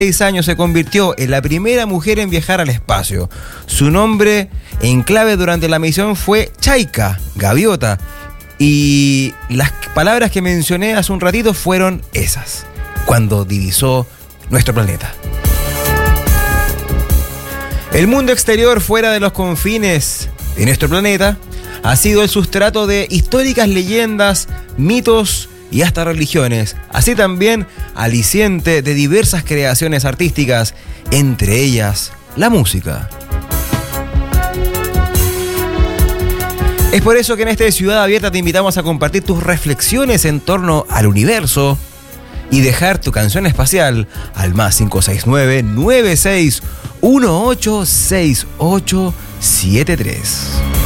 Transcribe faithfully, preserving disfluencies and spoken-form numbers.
años se convirtió en la primera mujer en viajar al espacio. Su nombre en clave durante la misión fue Chaika, gaviota. Y las palabras que mencioné hace un ratito fueron esas, cuando divisó nuestro planeta. El mundo exterior fuera de los confines de nuestro planeta ha sido el sustrato de históricas leyendas, mitos y hasta religiones, así también aliciente de diversas creaciones artísticas, entre ellas la música. Es por eso que en esta Ciudad Abierta te invitamos a compartir tus reflexiones en torno al universo y dejar tu canción espacial al más cinco seis nueve, nueve seis uno ocho, seis ocho siete tres.